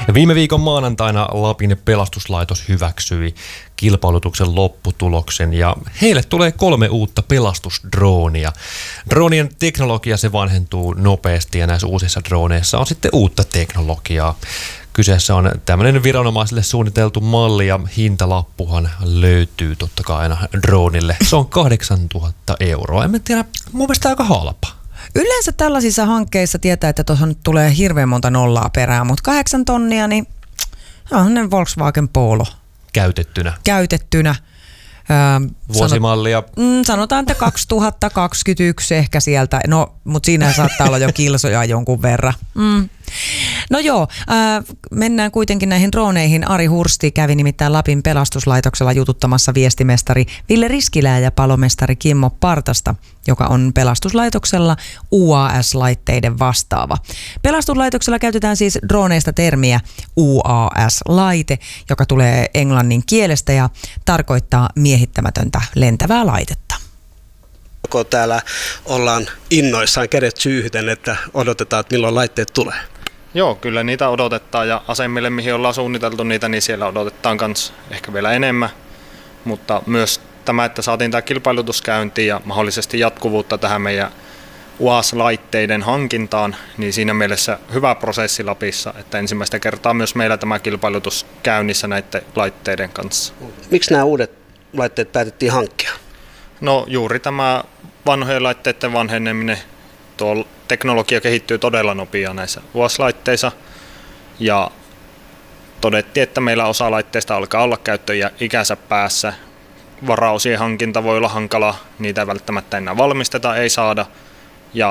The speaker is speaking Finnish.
Ja viime viikon maanantaina Lapin pelastuslaitos hyväksyi kilpailutuksen lopputuloksen ja heille tulee 3 uutta pelastusdroonia. Droonien teknologia se vanhentuu nopeasti ja näissä uusissa drooneissa on sitten uutta teknologiaa. Kyseessä on tämmöinen viranomaisille suunniteltu malli ja hintalappuhan löytyy totta kai aina droonille. Se on 8 000 €. En tiedä, mun mielestä aika halpa. Yleensä tällaisissa hankkeissa tietää, että tuossa nyt tulee hirveän monta nollaa perään, mutta 8 tonnia, niin on Volkswagen Polo. Käytettynä. Vuosimallia. Sanotaan, että 2021 ehkä sieltä, no, mutta siinä saattaa olla jo kilsoja jonkun verran. No joo, mennään kuitenkin näihin drooneihin. Ari Hursti kävi nimittäin Lapin pelastuslaitoksella jututtamassa viestimestari Ville Riskilää ja palomestari Kimmo Partasta, joka on pelastuslaitoksella UAS-laitteiden vastaava. Pelastuslaitoksella käytetään siis drooneista termiä UAS-laite, joka tulee englannin kielestä ja tarkoittaa miehittämätöntä lentävää laitetta. Täällä ollaan innoissaan kädet syyhyten, että odotetaan, että milloin laitteet tulee. Joo, kyllä niitä odotetaan ja asemille, mihin ollaan suunniteltu niitä, niin siellä odotetaan myös ehkä vielä enemmän. Mutta myös tämä, että saatiin tämä kilpailutus käyntiin ja mahdollisesti jatkuvuutta tähän meidän UAS-laitteiden hankintaan, niin siinä mielessä hyvä prosessi Lapissa, että ensimmäistä kertaa myös meillä tämä kilpailutus käynnissä näiden laitteiden kanssa. Miksi nämä uudet laitteet päätettiin hankkia? No juuri tämä vanhojen laitteiden vanheneminen, tuo teknologia kehittyy todella nopeasti näissä UAS-laitteissa ja todettiin, että meillä osa laitteista alkaa olla käyttöikänsä päässä. Varaosien hankinta voi olla hankalaa, niitä ei välttämättä enää valmisteta, ei saada